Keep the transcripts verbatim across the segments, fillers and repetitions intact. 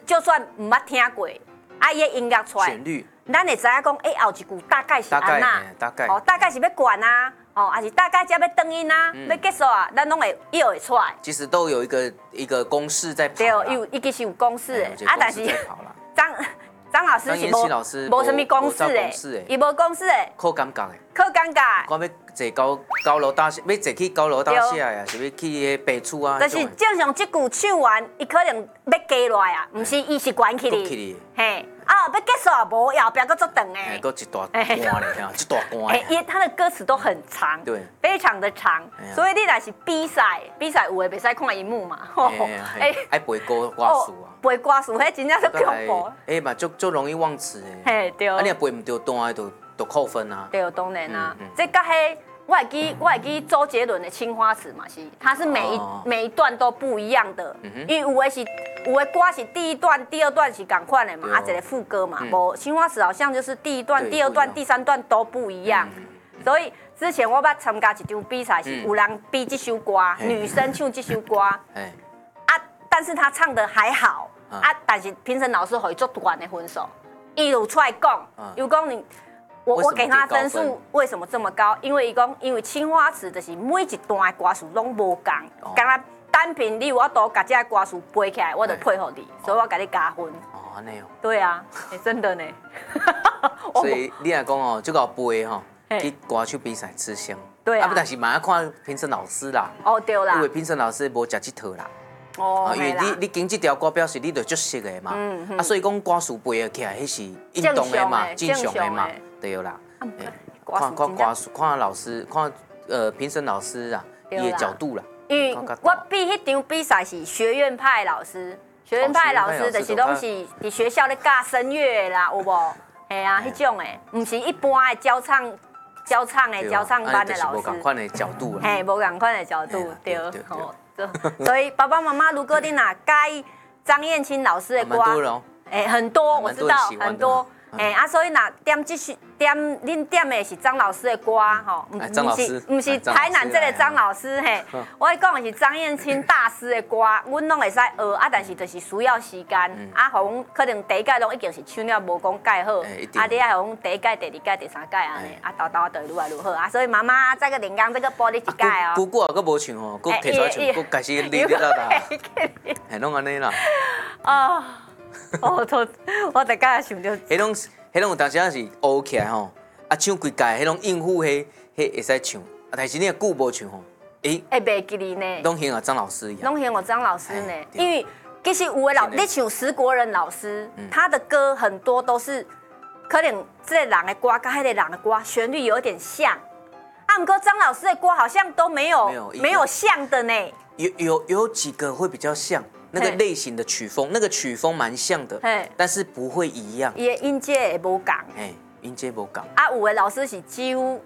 就算唔捌听过，啊，伊的音乐出来， 旋律， 咱会知影讲，哎，后一句大概是安那， 大概， 哦，大概是要管啊，哦，还是大概才要登音啊，要结束啊，咱拢会又会出来。 其实都有一个一个公式在跑。 对，有伊其实有公式的， 啊， 但是张张老师是无无什么公式的，伊无公式的， 靠感觉的， 靠感觉。 我要坐高高楼大厦，要坐去高楼大厦呀，是要去迄白厝啊？ 就是正常，这句唱完，伊可能要加落啊，毋是伊是关起哩，嘿，啊，要结束啊，无后壁搁足长诶， 搁一大段咧，一大段。 哎，因为他的歌词都很长， 对， 非常的长，所以你若是比赛，比赛有诶袂使看荧幕嘛， 哎，爱背歌歌词啊。 背歌词，迄真正是恐怖。 哎嘛，就就容易忘词诶。 嘿，对。 啊，你若背唔对段，就就扣分啊。 对，当然啊。这甲迄，我会记，我会记周杰伦的《青花瓷》嘛是，它是每一每一段都不一样的，因为有的是有的歌是第一段、第二段是同款的嘛，啊一个副歌嘛，无《青花瓷》好像就是第一段、第二段、第三段都不一样，所以之前我捌参加一场比赛是有人比这首歌，女生唱这首歌。但是他唱的还好啊，啊但是评审老师给足大的分数，伊有出来讲，有讲你，我我给他分数为什么这么高？因为伊讲，因为青花瓷就是每一段的歌词拢无共，刚刚单凭你我都把这歌词背起来，我就配合你，所以我给你加分。 哦，安尼哦。 对啊，哎，真的呢。 所以你来讲哦，这个背吼，去歌手比赛吃香。 对啊。 啊，但是嘛要看评审老师啦。 哦，对啦。 因为评审老师无食这套啦。 哦， 因为你你经这条歌表示你就足熟的嘛，啊，所以讲歌词背得起来，迄是运动的嘛，正常的嘛，对啦。看看歌词，看老师，看呃评审老师啊，伊的角度啦。 因为我比迄场比赛是学院派老师，学院派老师就是拢是伫学校咧教声乐啦，有无？系啊，迄种诶，唔是一般的教唱教唱的教唱班的老师。 无共款的角度啦。 嘿，无共款的角度，对。所以爸爸妈妈，如果你哪介意张燕青老师的歌，哎，很多我知道很多，哎啊，所以哪点这是点恁点的是张老师的歌吼， 唔是唔是台南这个张老师嘿，我讲的是张燕青大师的歌，阮拢会使学啊，但是就是需要时间啊，互阮可能第一届拢已经是唱了无讲介好，啊，你爱互阮第一届、第二届、第三届安尼，啊，豆豆就愈来愈好啊，所以妈妈这个铃铛这个玻璃一届哦， 姑姑啊，佫无唱吼，佫摕出来唱，佫开始练了啦，系拢安尼啦。 啊，我都我大家想着， 迄种迄种有当时啊是学起来吼，啊唱规届，迄种应付迄迄会使唱，啊但是你若久无唱吼，诶， 会袂记哩呢， 拢像啊张老师一样， 拢像我张老师呢，因为其实有的老你像石国人老师，他的歌很多都是可能这个人的歌跟迄个人的歌旋律有点像，啊，不过张老师的歌好像都没有没有像的呢， 有有有几个会比较像。那个类型的曲风，那个曲风蛮像的，但是不会一样。 伊的音阶也无共， 哎，音阶无共。 啊，有的老师是几乎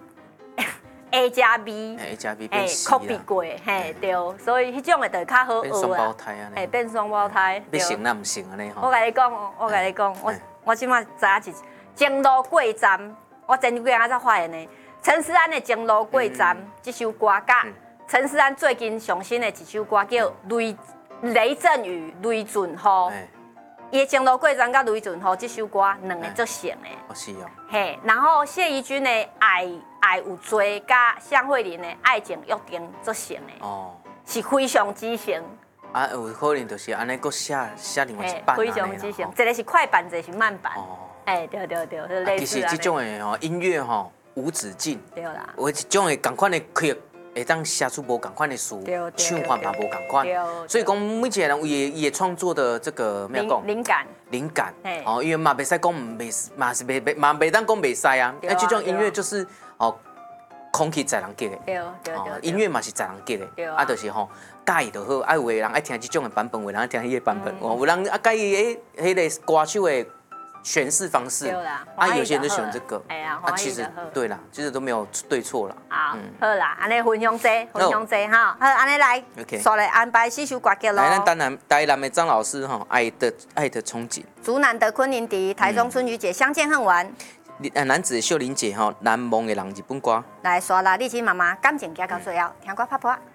A 加 B，A 加 B 变 C ，copy 过，嘿，对，所以迄种的就较好学啊。 变双胞胎啊， 哎，变双胞胎。 你行那唔行啊？你吼。 我甲你讲，我甲你讲，我我即马知影是前路过站，我前几日才发现的，陈思安的《前路过站》这首歌，甲陈思安最近上新的一首歌叫《雷》。雷阵雨、雷阵雨，伊的《前路过站》甲《雷阵雨》这首歌两个足像的。 哦，是哦。 嘿，然后谢怡君的《爱爱有罪》甲向慧琳的《爱情约定》足像的。哦。是非常之像。 啊，有可能就是安尼，佫写写另外一版。 非常之像，一个是快版，一个是慢版。哦。哎，对对对，是类似。 其实这种的吼音乐吼无止境。 对啦。 有一种的同款的曲。会当写出无共款的词，唱法嘛无共款，所以讲每一个人有伊的创作的这个咩讲？ 灵感， 灵感，哦，因为嘛袂使讲袂，嘛是袂袂嘛袂当讲袂使啊。哎，这种音乐就是哦，空气在人给的，哦，音乐嘛是在人给的，啊，就是吼介意就好，啊有的人爱听这种的版本，有的人爱听迄个版本，哦，有人啊介意诶，迄个歌手的。诠释方式啊，有些人就喜欢这个， 哎呀， 啊，其实对啦，其实都没有对错啦。 好，好啦，安尼分享这，分享这哈，好，安尼来，说来安排四首歌曲咯。 来，咱台南台南的张老师哈，爱的爱的憧憬。 竹南的昆凌迪，台中春雨姐相见恨晚。 男子秀玲姐哈，难忘的人日本歌。 来，刷啦，丽琴妈妈感情加到最后，听歌拍拍。